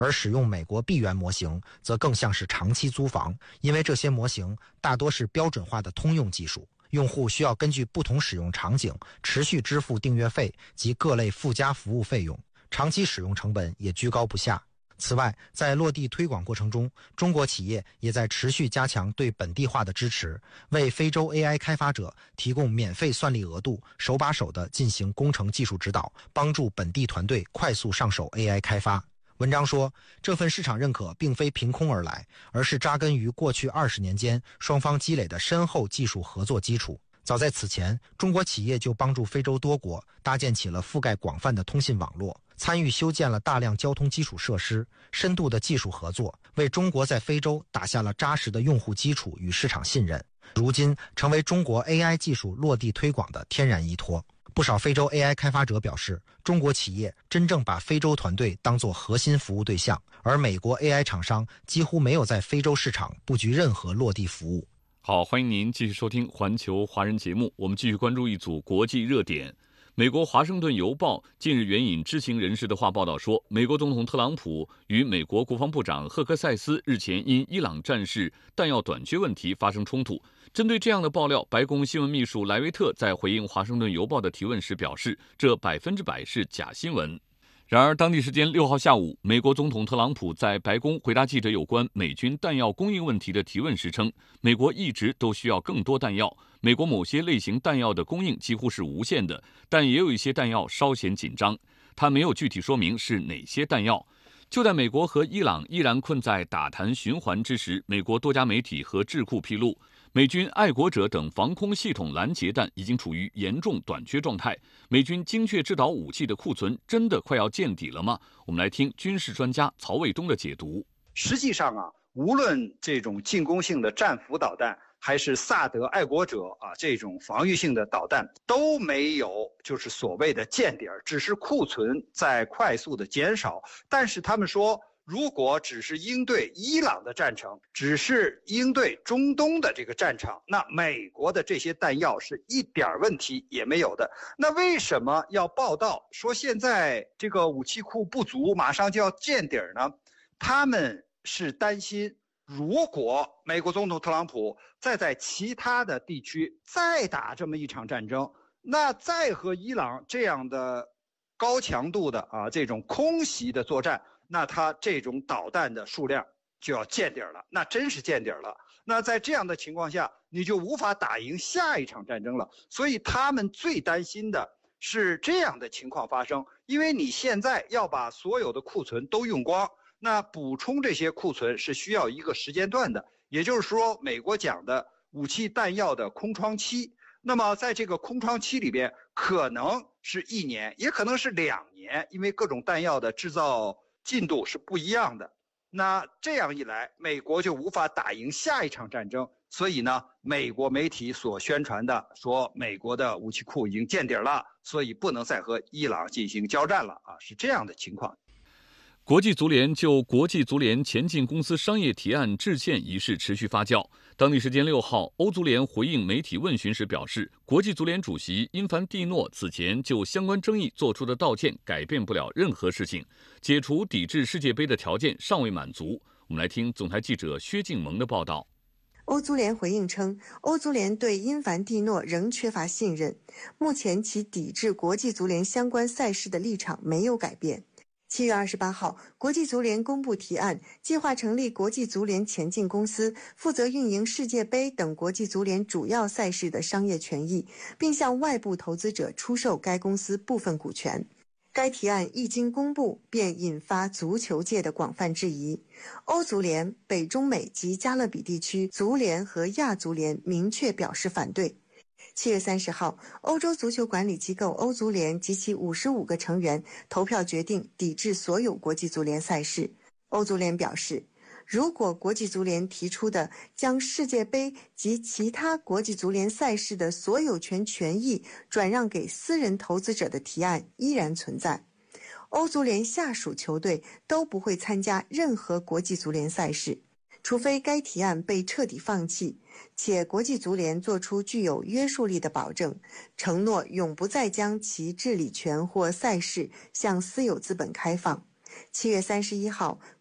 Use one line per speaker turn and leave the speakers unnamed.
而使用美国闭源模型则更像是长期租房，因为这些模型大多是标准化的通用技术，用户需要根据不同使用场景持续支付订阅费及各类附加服务费用，长期使用成本也居高不下。此外，在落地推广过程中，中国企业也在持续加强对本地化的支持，为非洲 AI 开发者提供免费算力额度，手把手地进行工程技术指导，帮助本地团队快速上手 AI 开发。文章说，这份市场认可并非凭空而来，而是扎根于过去20年间双方积累的深厚技术合作基础。早在此前，中国企业就帮助非洲多国搭建起了覆盖广泛的通信网络，参与修建了大量交通基础设施，深度的技术合作为中国在非洲打下了扎实的用户基础与市场信任，如今成为中国 AI 技术落地推广的天然依托。不少非洲 AI 开发者表示，中国企业真正把非洲团队当作核心服务对象，而美国 AI 厂商几乎没有在非洲市场布局任何落地服务。
好，欢迎您继续收听环球华人节目，我们继续关注一组国际热点。美国《华盛顿邮报》近日援引知情人士的话报道说，美国总统特朗普与美国国防部长赫克塞斯日前因伊朗战事弹药短缺问题发生冲突。针对这样的爆料，白宫新闻秘书莱维特在回应《华盛顿邮报》的提问时表示，这100%是假新闻。然而，当地时间6号下午，美国总统特朗普在白宫回答记者有关美军弹药供应问题的提问时称，美国一直都需要更多弹药，美国某些类型弹药的供应几乎是无限的，但也有一些弹药稍显紧张。他没有具体说明是哪些弹药。就在美国和伊朗依然困在打谈循环之时，美国多家媒体和智库披露，美军爱国者等防空系统拦截弹已经处于严重短缺状态。美军精确制导武器的库存真的快要见底了吗？我们来听军事专家曹卫东的解读。
实际上无论这种进攻性的战斧导弹，还是萨德爱国者这种防御性的导弹，都没有就是所谓的见底，只是库存在快速的减少。但是他们说，如果只是应对伊朗的战场，只是应对中东的这个战场，那美国的这些弹药是一点问题也没有的。那为什么要报道说现在这个武器库不足，马上就要见底呢？他们是担心，如果美国总统特朗普再在其他的地区再打这么一场战争，那再和伊朗这样的高强度的这种空袭的作战，那他这种导弹的数量就要见底了，那真是见底了。那在这样的情况下，你就无法打赢下一场战争了。所以他们最担心的是这样的情况发生，因为你现在要把所有的库存都用光，那补充这些库存是需要一个时间段的，也就是说，美国讲的武器弹药的空窗期。那么在这个空窗期里边，可能是1年，也可能是2年，因为各种弹药的制造进度是不一样的。那这样一来，美国就无法打赢下一场战争。所以呢，美国媒体所宣传的说美国的武器库已经见底了，所以不能再和伊朗进行交战了是这样的情况。
国际足联就国际足联前进公司商业提案致歉一事持续发酵。当地时间6号，欧足联回应媒体问询时表示，国际足联主席因凡蒂诺此前就相关争议做出的道歉改变不了任何事情，解除抵制世界杯的条件尚未满足。我们来听总台记者薛静萌的报道。
欧足联回应称，欧足联对因凡蒂诺仍缺乏信任，目前其抵制国际足联相关赛事的立场没有改变。7月28号，国际足联公布提案，计划成立国际足联前进公司，负责运营世界杯等国际足联主要赛事的商业权益，并向外部投资者出售该公司部分股权。该提案一经公布，便引发足球界的广泛质疑。欧足联、北中美及加勒比地区足联和亚足联明确表示反对。7月30号，欧洲足球管理机构欧足联及其55个成员投票决定抵制所有国际足联赛事。欧足联表示，如果国际足联提出的将世界杯及其他国际足联赛事的所有权权益转让给私人投资者的提案依然存在，欧足联下属球队都不会参加任何国际足联赛事，除非该提案被彻底放弃，且国际足联做出具有约束力的保证，承诺永不再将其治理权或赛事向私有资本开放。 7月31号，